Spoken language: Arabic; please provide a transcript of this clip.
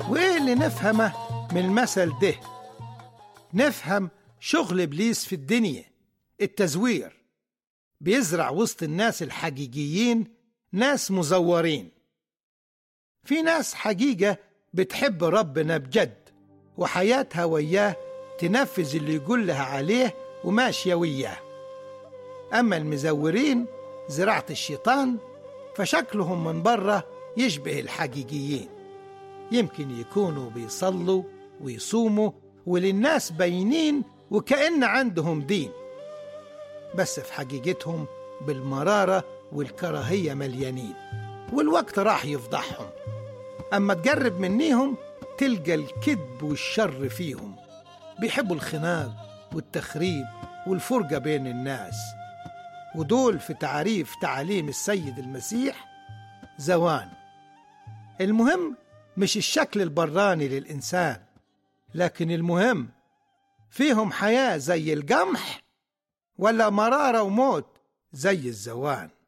وإيه اللي نفهمه من المثل ده؟ نفهم شغل إبليس في الدنيا، التزوير. بيزرع وسط الناس الحقيقيين ناس مزورين. في ناس حقيقة بتحب ربنا بجد وحياتها وياه تنفذ اللي يقول لها عليه وماشية وياه. أما المزورين زراعة الشيطان فشكلهم من بره يشبه الحقيقيين، يمكن يكونوا بيصلوا ويصوموا وللناس باينين وكأن عندهم دين، بس في حقيقتهم بالمرارة والكراهية مليانين، والوقت راح يفضحهم. أما تقرب منيهم تلقى الكذب والشر فيهم، بيحبوا الخناق والتخريب والفرقة بين الناس، ودول في تعريف تعاليم السيد المسيح زوان. المهم مش الشكل البراني للإنسان، لكن المهم فيهم حياة زي القمح ولا مرارة وموت زي الزوان.